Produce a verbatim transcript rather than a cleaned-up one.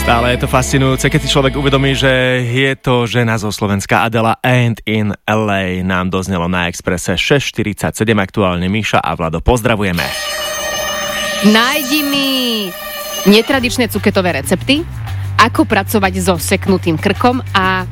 Stále je to fascinujúce, keď si človek uvedomí, že je to žena zo Slovenska. Adela and in el ej nám doznelo na Expresse šesť štyridsaťsedem. Aktuálne Míša a Vlado, pozdravujeme. Nájdi mi netradičné cuketové recepty, ako pracovať so seknutým krkom a